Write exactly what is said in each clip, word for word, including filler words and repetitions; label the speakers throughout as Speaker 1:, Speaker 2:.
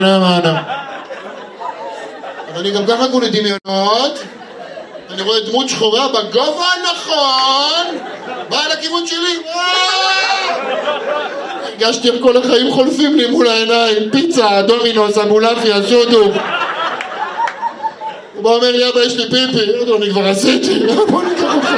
Speaker 1: למענה. אבל אני גם ככה כולי דמיונות. אני רואה דמות שחורה בגובה הנכון. באה לכיוון שלי. הרגשתי איך כל החיים חולפים לי מול העיניים. פיצה, דומינוס, אמולפיה, שודו. הוא בא אומר לי, אבא, יש לי פיפי. אני כבר עשיתי. בוא ניקח אותך.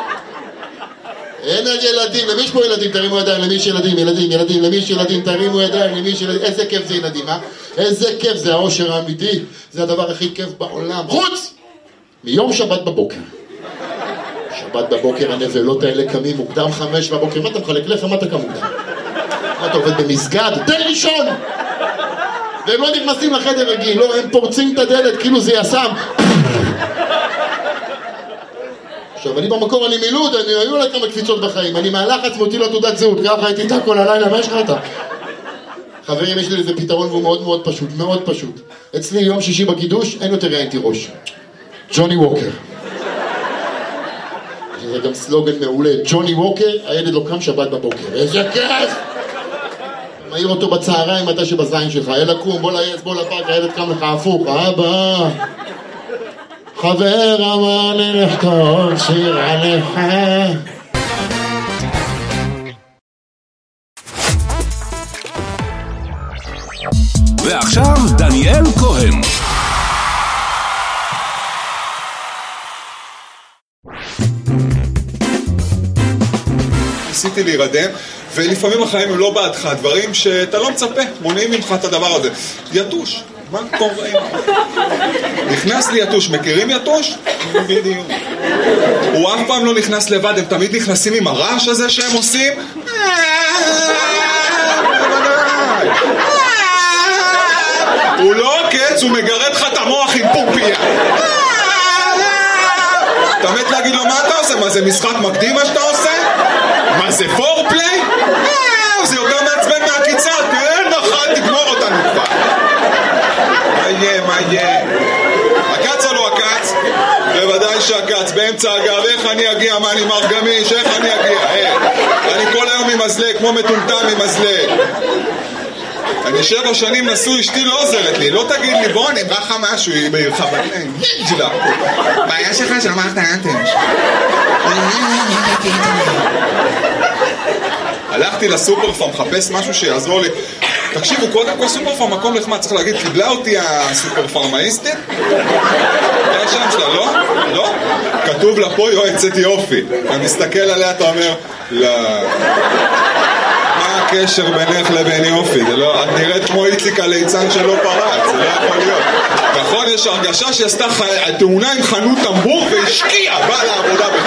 Speaker 1: אין על ילדים, למי יש פה ילדים? תרימו ידיים, למי יש ילדים, ילדים, ילדים, למי יש ילדים, תרימו ידיים, למי יש ילדים. איזה כיף זה ילדים, אה? איזה כיף, זה האושר האמיתי. זה הדבר הכי כיף בעולם. חוץ! מיום שבת בבוקר. שבת בבוקר הנבלות האלה קמים מוקדם חמש בבוקר. מה אתה מחלק לך? מה אתה קם מוקדם? מה אתה עובד במסגד? תן לישון! והם לא נכנסים לחדר רגיל, לא, הם פורצים את הדלת, כאילו זה יסם. עכשיו, אני במקור, אני מילוד, אני היו לה כמה קפיצות בחיים, אני מהלחץ מוציא לו תעודת זהות, ככה הייתי איתה כל הלילה, מה יש לך איתה? חברים, יש לי איזה פתרון והוא מאוד מאוד פשוט, מאוד פשוט. אצלי יום שישי בקידוש, אין יותר ראיינתי ראש. ג'וני ווקר. זה גם סלוגן מעולה, ג'וני ווקר, הילד לא קם שבת בבוקר. איזה כיף! מעיר אותו בצהריים, מתי שבזין שלך, אלה קום, בוא לעץ, בוא לפאק, הילד קם לך הפוך, אבא. חבר אמר לי לכתוב שיר עליך.
Speaker 2: ועכשיו דניאל כהן.
Speaker 3: ניסיתי להירדם, ולפעמים החיים הם לא בעדך, דברים שאתה לא מצפה, מונעים ממך את הדבר הזה. יתוש, מה קורה? נכנס לי יתוש, מכירים יתוש? בדיוק. הוא אף פעם לא נכנס לבד, הם תמיד נכנסים עם הרעש הזה שהם עושים. הוא לא עוקץ, הוא מגרד לך את המוח עם פופיה. אתה מת להגיד לו מה אתה עושה? מה זה משחק מקדים מה שאתה עושה? מה זה פורפליי? זה יותר מעצבן מהקיצה, תראה נחת, תגמור אותנו כבר. מה יהיה, מה יהיה? הקץ או לא הקץ? בוודאי שהקץ, באמצע הגב, איך אני אגיע, מה אני מר גמיש, איך אני אגיע? אני כל היום עם מזלג, כמו מטומטם עם מזלג. אני שבע שנים נשוי, אשתי לא עוזרת לי, לא תגיד לי בוא אני ברכה משהו, היא בעירך בניים, ג'לה. בעיה שלך של מערכת האנטש. הלכתי לסופרפארם, מחפש משהו שיעזור לי. תקשיבו, קודם כל סופרפארם מקום לחמד, צריך להגיד, קיבלה אותי הסופרפארמאיסטית? זה השם שלה, לא? לא? כתוב לה פה יועצת יופי. אתה מסתכל עליה, אתה אומר, לא... מה הקשר בינך לבין יופי? זה לא, את נראית כמו איציק הליצן שלא פרץ, זה לא יכול להיות. נכון, יש הרגשה שעשתה תאונה עם חנות טמבור והשקיעה, באה לעבודה